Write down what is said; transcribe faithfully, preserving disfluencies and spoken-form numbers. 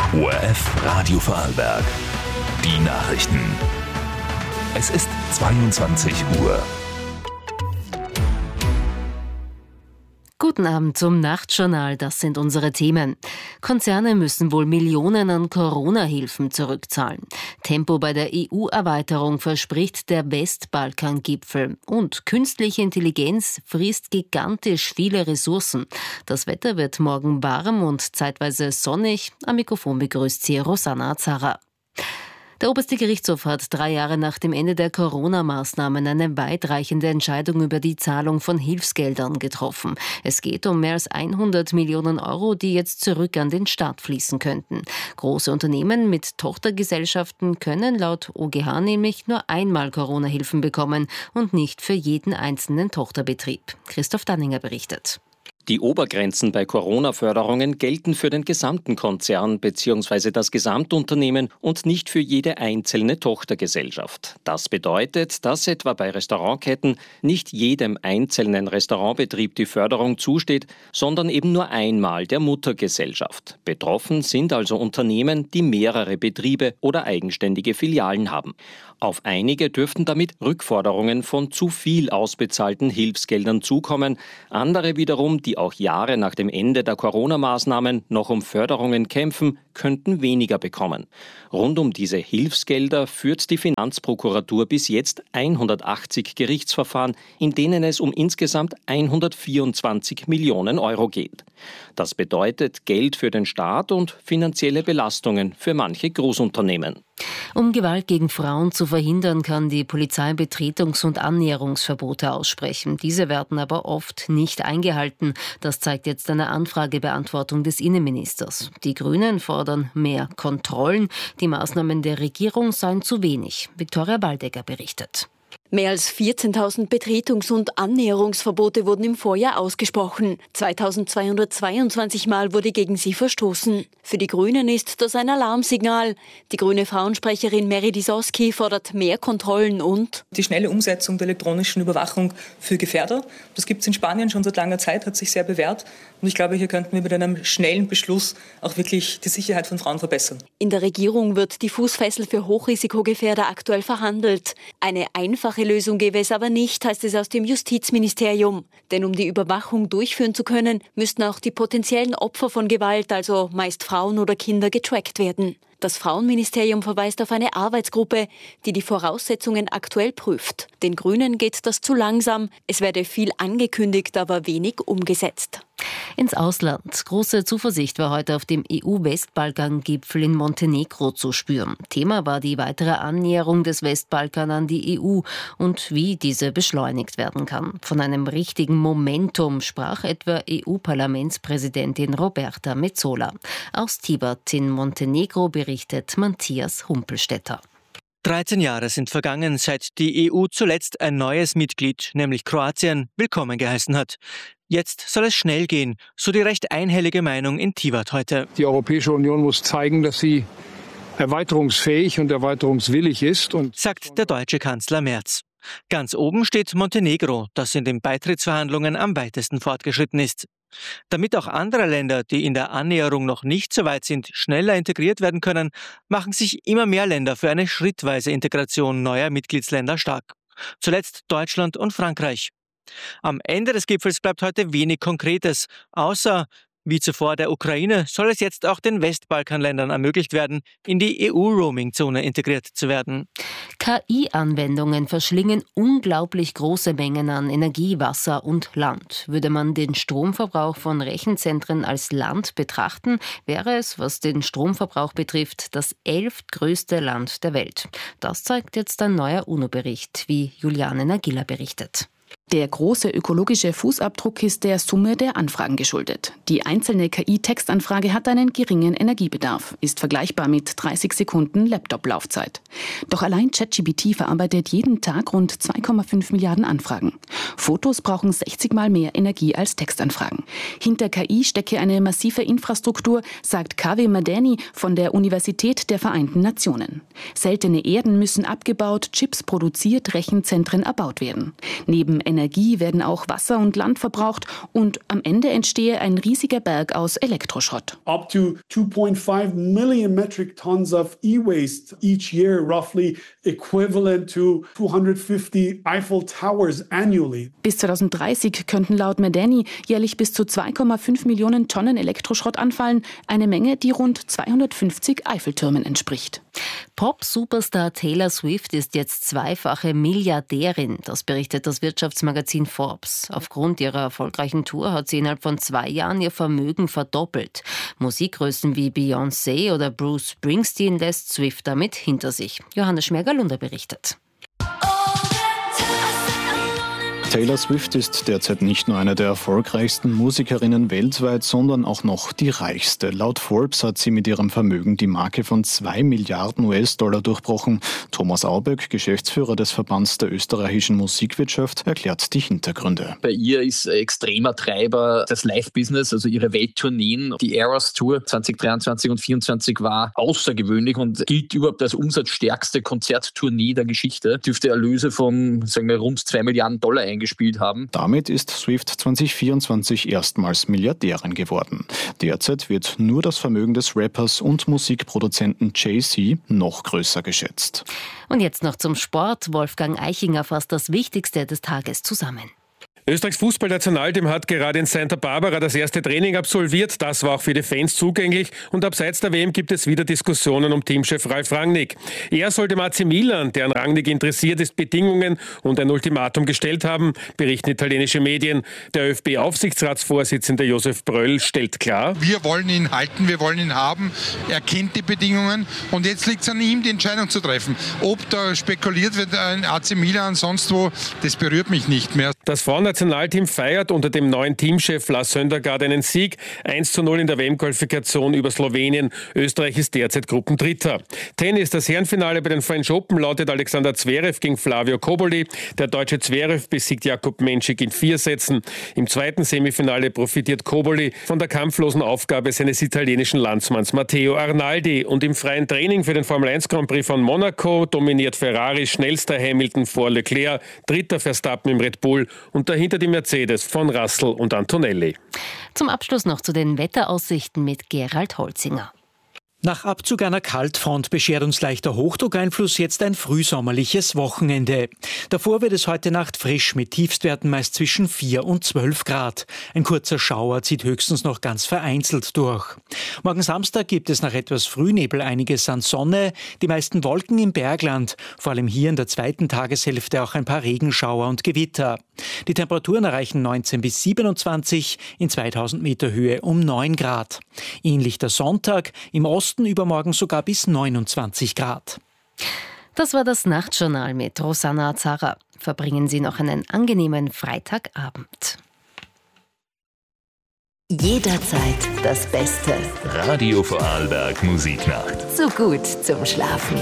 O R F Radio Vorarlberg. Die Nachrichten. Es ist zweiundzwanzig Uhr. Guten Abend zum Nachtjournal, das sind unsere Themen. Konzerne müssen wohl Millionen an Corona-Hilfen zurückzahlen. Tempo bei der E U-Erweiterung verspricht der Westbalkan-Gipfel. Und künstliche Intelligenz frisst gigantisch viele Ressourcen. Das Wetter wird morgen warm und zeitweise sonnig. Am Mikrofon begrüßt sie Rosanna Azara. Der oberste Gerichtshof hat drei Jahre nach dem Ende der Corona-Maßnahmen eine weitreichende Entscheidung über die Zahlung von Hilfsgeldern getroffen. Es geht um mehr als hundert Millionen Euro, die jetzt zurück an den Staat fließen könnten. Große Unternehmen mit Tochtergesellschaften können laut O G H nämlich nur einmal Corona-Hilfen bekommen und nicht für jeden einzelnen Tochterbetrieb. Christoph Danninger berichtet. Die Obergrenzen bei Corona-Förderungen gelten für den gesamten Konzern bzw. das Gesamtunternehmen und nicht für jede einzelne Tochtergesellschaft. Das bedeutet, dass etwa bei Restaurantketten nicht jedem einzelnen Restaurantbetrieb die Förderung zusteht, sondern eben nur einmal der Muttergesellschaft. Betroffen sind also Unternehmen, die mehrere Betriebe oder eigenständige Filialen haben. Auf einige dürften damit Rückforderungen von zu viel ausbezahlten Hilfsgeldern zukommen. Andere wiederum, die auch Jahre nach dem Ende der Corona-Maßnahmen noch um Förderungen kämpfen, könnten weniger bekommen. Rund um diese Hilfsgelder führt die Finanzprokuratur bis jetzt hundertachtzig Gerichtsverfahren, in denen es um insgesamt hundertvierundzwanzig Millionen Euro geht. Das bedeutet Geld für den Staat und finanzielle Belastungen für manche Großunternehmen. Um Gewalt gegen Frauen zu verhindern, kann die Polizei Betretungs- und Annäherungsverbote aussprechen. Diese werden aber oft nicht eingehalten. Das zeigt jetzt eine Anfragebeantwortung des Innenministers. Die Grünen fordern mehr Kontrollen. Die Maßnahmen der Regierung seien zu wenig. Viktoria Waldecker berichtet. Mehr als vierzehntausend Betretungs- und Annäherungsverbote wurden im Vorjahr ausgesprochen. zweitausendzweihundertzweiundzwanzig Mal wurde gegen sie verstoßen. Für die Grünen ist das ein Alarmsignal. Die grüne Frauensprecherin Mary Disoski fordert mehr Kontrollen und die schnelle Umsetzung der elektronischen Überwachung für Gefährder. Das gibt es in Spanien schon seit langer Zeit, hat sich sehr bewährt. Und ich glaube, hier könnten wir mit einem schnellen Beschluss auch wirklich die Sicherheit von Frauen verbessern. In der Regierung wird die Fußfessel für Hochrisikogefährder aktuell verhandelt. Eine einfache Lösung gäbe es aber nicht, heißt es aus dem Justizministerium. Denn um die Überwachung durchführen zu können, müssten auch die potenziellen Opfer von Gewalt, also meist Frauen oder Kinder, getrackt werden. Das Frauenministerium verweist auf eine Arbeitsgruppe, die die Voraussetzungen aktuell prüft. Den Grünen geht das zu langsam. Es werde viel angekündigt, aber wenig umgesetzt. Ins Ausland. Große Zuversicht war heute auf dem E U-Westbalkan-Gipfel in Montenegro zu spüren. Thema war die weitere Annäherung des Westbalkan an die E U und wie diese beschleunigt werden kann. Von einem richtigen Momentum sprach etwa E U-Parlamentspräsidentin Roberta Metsola. Aus Tivat in Montenegro berichtet Matthias Humpelstädter. dreizehn Jahre sind vergangen, seit die E U zuletzt ein neues Mitglied, nämlich Kroatien, willkommen geheißen hat. Jetzt soll es schnell gehen, so die recht einhellige Meinung in Tivat heute. Die Europäische Union muss zeigen, dass sie erweiterungsfähig und erweiterungswillig ist, und sagt der deutsche Kanzler Merz. Ganz oben steht Montenegro, das in den Beitrittsverhandlungen am weitesten fortgeschritten ist. Damit auch andere Länder, die in der Annäherung noch nicht so weit sind, schneller integriert werden können, machen sich immer mehr Länder für eine schrittweise Integration neuer Mitgliedsländer stark. Zuletzt Deutschland und Frankreich. Am Ende des Gipfels bleibt heute wenig Konkretes, außer, wie zuvor der Ukraine, soll es jetzt auch den Westbalkanländern ermöglicht werden, in die E U-Roaming-Zone integriert zu werden. K I-Anwendungen verschlingen unglaublich große Mengen an Energie, Wasser und Land. Würde man den Stromverbrauch von Rechenzentren als Land betrachten, wäre es, was den Stromverbrauch betrifft, das elftgrößte Land der Welt. Das zeigt jetzt ein neuer UNO-Bericht, wie Juliane Nagila berichtet. Der große ökologische Fußabdruck ist der Summe der Anfragen geschuldet. Die einzelne K I-Textanfrage hat einen geringen Energiebedarf, ist vergleichbar mit dreißig Sekunden Laptop-Laufzeit. Doch allein ChatGPT verarbeitet jeden Tag rund zwei Komma fünf Milliarden Anfragen. Fotos brauchen sechzig Mal mehr Energie als Textanfragen. Hinter K I stecke eine massive Infrastruktur, sagt Kaveh Madani von der Universität der Vereinten Nationen. Seltene Erden müssen abgebaut, Chips produziert, Rechenzentren erbaut werden. Neben Energie werden auch Wasser und Land verbraucht und am Ende entstehe ein riesiger Berg aus Elektroschrott. Up to two point five million metric tons of e-waste each year, roughly equivalent to two hundred fifty Eiffel Towers annually. Bis zweitausenddreißig könnten laut Madani jährlich bis zu zwei Komma fünf Millionen Tonnen Elektroschrott anfallen, eine Menge, die rund zweihundertfünfzig Eiffeltürmen entspricht. Pop-Superstar Taylor Swift ist jetzt zweifache Milliardärin, das berichtet das Wirtschaftsmagazin Forbes. Aufgrund ihrer erfolgreichen Tour hat sie innerhalb von zwei Jahren ihr Vermögen verdoppelt. Musikgrößen wie Beyoncé oder Bruce Springsteen lässt Swift damit hinter sich. Johannes Schmerger-Lunder berichtet. Taylor Swift ist derzeit nicht nur eine der erfolgreichsten Musikerinnen weltweit, sondern auch noch die reichste. Laut Forbes hat sie mit ihrem Vermögen die Marke von zwei Milliarden U S-Dollar durchbrochen. Thomas Auböck, Geschäftsführer des Verbands der österreichischen Musikwirtschaft, erklärt die Hintergründe. Bei ihr ist extremer Treiber das Live-Business, also ihre Welttourneen. Die Eras Tour zwanzig dreiundzwanzig und vierundzwanzig war außergewöhnlich und gilt überhaupt als umsatzstärkste Konzerttournee der Geschichte. Dürfte Erlöse von, sagen wir, rund zwei Milliarden Dollar eingespielt haben. Damit ist Swift zwanzig vierundzwanzig erstmals Milliardärin geworden. Derzeit wird nur das Vermögen des Rappers und Musikproduzenten Jay-Z noch größer geschätzt. Und jetzt noch zum Sport. Wolfgang Eichinger fasst das Wichtigste des Tages zusammen. Österreichs Fußballnationalteam hat gerade in Santa Barbara das erste Training absolviert. Das war auch für die Fans zugänglich. Und abseits der W M gibt es wieder Diskussionen um Teamchef Ralf Rangnick. Er soll dem A C Milan, der an Rangnick interessiert ist, Bedingungen und ein Ultimatum gestellt haben, berichten italienische Medien. Der ÖFB-Aufsichtsratsvorsitzende Josef Bröll stellt klar: Wir wollen ihn halten, wir wollen ihn haben. Er kennt die Bedingungen und jetzt liegt es an ihm, die Entscheidung zu treffen. Ob da spekuliert wird, ein A C Milan, sonst wo, das berührt mich nicht mehr. Das Frauennationalteam feiert unter dem neuen Teamchef Lars Søndergaard einen Sieg. eins zu null in der W M-Qualifikation über Slowenien. Österreich ist derzeit Gruppendritter. Tennis, das Herrenfinale bei den French Open lautet Alexander Zverev gegen Flavio Cobolli. Der deutsche Zverev besiegt Jakub Menschik in vier Sätzen. Im zweiten Semifinale profitiert Cobolli von der kampflosen Aufgabe seines italienischen Landsmanns Matteo Arnaldi. Und im freien Training für den Formel eins Grand Prix von Monaco dominiert Ferrari, schnellster Hamilton vor Leclerc, dritter Verstappen im Red Bull und dahinter die Mercedes von Russell und Antonelli. Zum Abschluss noch zu den Wetteraussichten mit Gerald Holzinger. Nach Abzug einer Kaltfront beschert uns leichter Hochdruckeinfluss jetzt ein frühsommerliches Wochenende. Davor wird es heute Nacht frisch mit Tiefstwerten meist zwischen vier und zwölf Grad. Ein kurzer Schauer zieht höchstens noch ganz vereinzelt durch. Morgen Samstag gibt es nach etwas Frühnebel einiges an Sonne, die meisten Wolken im Bergland, vor allem hier in der zweiten Tageshälfte auch ein paar Regenschauer und Gewitter. Die Temperaturen erreichen neunzehn bis siebenundzwanzig, in zweitausend Meter Höhe um neun Grad. Ähnlich der Sonntag, im Osten übermorgen sogar bis neunundzwanzig Grad. Das war das Nachtjournal mit Rosanna Azara. Verbringen Sie noch einen angenehmen Freitagabend. Jederzeit das Beste. Radio Vorarlberg Musiknacht. So gut zum Schlafen.